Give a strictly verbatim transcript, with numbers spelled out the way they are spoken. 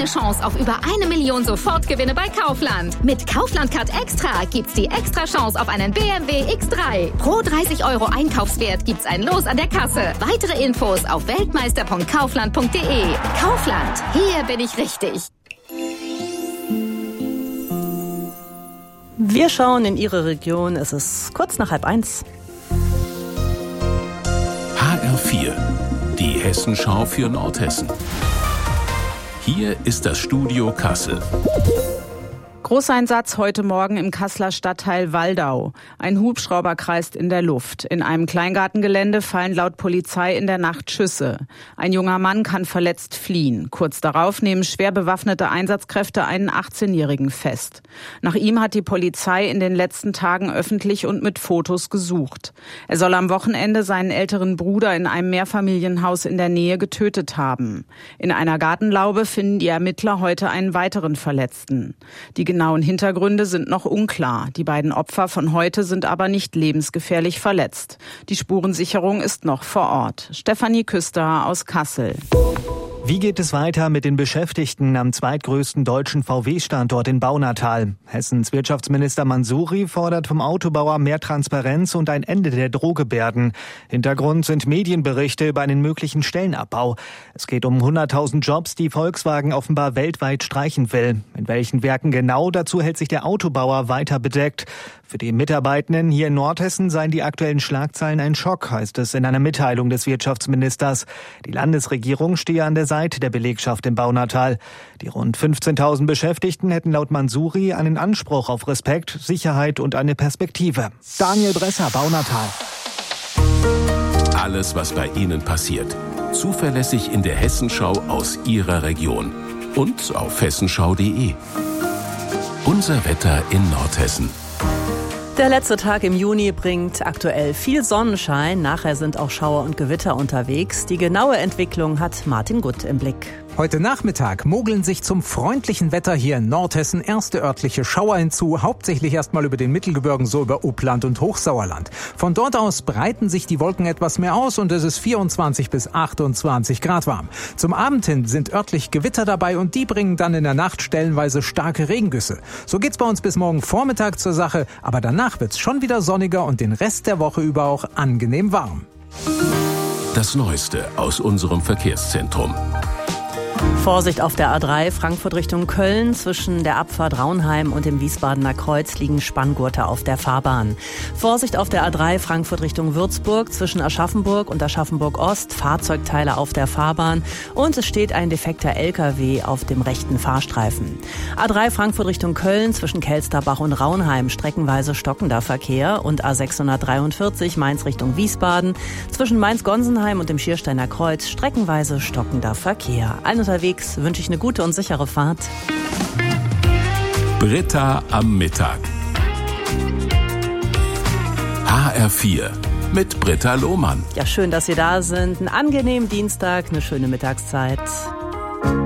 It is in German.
Chance auf über eine Million Sofortgewinne bei Kaufland. Mit Kaufland Card Extra gibt's die extra Chance auf einen B M W X drei. Pro dreißig Euro Einkaufswert gibt's ein Los an der Kasse. Weitere Infos auf weltmeister punkt kaufland punkt de. Kaufland, hier bin ich richtig. Wir schauen in Ihre Region. Es ist kurz nach halb eins. H R vier, die Hessenschau für Nordhessen. Hier ist das Studio Kassel. Großeinsatz heute Morgen im Kasseler Stadtteil Waldau. Ein Hubschrauber kreist in der Luft. In einem Kleingartengelände fallen laut Polizei in der Nacht Schüsse. Ein junger Mann kann verletzt fliehen. Kurz darauf nehmen schwer bewaffnete Einsatzkräfte einen achtzehnjährigen fest. Nach ihm hat die Polizei in den letzten Tagen öffentlich und mit Fotos gesucht. Er soll am Wochenende seinen älteren Bruder in einem Mehrfamilienhaus in der Nähe getötet haben. In einer Gartenlaube finden die Ermittler heute einen weiteren Verletzten. Die genauen Hintergründe sind noch unklar. Die beiden Opfer von heute sind aber nicht lebensgefährlich verletzt. Die Spurensicherung ist noch vor Ort. Stefanie Küster aus Kassel. Wie geht es weiter mit den Beschäftigten am zweitgrößten deutschen V W-Standort in Baunatal? Hessens Wirtschaftsminister Mansouri fordert vom Autobauer mehr Transparenz und ein Ende der Drohgebärden. Hintergrund sind Medienberichte über einen möglichen Stellenabbau. Es geht um hunderttausend Jobs, die Volkswagen offenbar weltweit streichen will. In welchen Werken genau, dazu hält sich der Autobauer weiter bedeckt. Für die Mitarbeitenden hier in Nordhessen seien die aktuellen Schlagzeilen ein Schock, heißt es in einer Mitteilung des Wirtschaftsministers. Die Landesregierung stehe an der Seite der Belegschaft im Baunatal. Die rund fünfzehntausend Beschäftigten hätten laut Mansouri einen Anspruch auf Respekt, Sicherheit und eine Perspektive. Daniel Bresser, Baunatal. Alles, was bei Ihnen passiert. Zuverlässig in der Hessenschau aus Ihrer Region. Und auf hessenschau punkt de. Unser Wetter in Nordhessen. Der letzte Tag im Juni bringt aktuell viel Sonnenschein. Nachher sind auch Schauer und Gewitter unterwegs. Die genaue Entwicklung hat Martin Gutt im Blick. Heute Nachmittag mogeln sich zum freundlichen Wetter hier in Nordhessen erste örtliche Schauer hinzu, hauptsächlich erstmal über den Mittelgebirgen, so über Uppland und Hochsauerland. Von dort aus breiten sich die Wolken etwas mehr aus und es ist vierundzwanzig bis achtundzwanzig Grad warm. Zum Abend hin sind örtlich Gewitter dabei und die bringen dann in der Nacht stellenweise starke Regengüsse. So geht's bei uns bis morgen Vormittag zur Sache, aber danach wird's schon wieder sonniger und den Rest der Woche über auch angenehm warm. Das Neueste aus unserem Verkehrszentrum. Vorsicht auf der A drei Frankfurt Richtung Köln. Zwischen der Abfahrt Raunheim und dem Wiesbadener Kreuz liegen Spanngurte auf der Fahrbahn. Vorsicht auf der A drei Frankfurt Richtung Würzburg. Zwischen Aschaffenburg und Aschaffenburg Ost Fahrzeugteile auf der Fahrbahn. Und es steht ein defekter L K W auf dem rechten Fahrstreifen. A drei Frankfurt Richtung Köln. Zwischen Kelsterbach und Raunheim streckenweise stockender Verkehr. Und A sechshundertdreiundvierzig Mainz Richtung Wiesbaden. Zwischen Mainz-Gonsenheim und dem Schiersteiner Kreuz streckenweise stockender Verkehr. Allen unterwegs wünsche ich eine gute und sichere Fahrt. Britta am Mittag. H R vier mit Britta Lohmann. Ja, schön, dass Sie da sind. Einen angenehmen Dienstag, eine schöne Mittagszeit.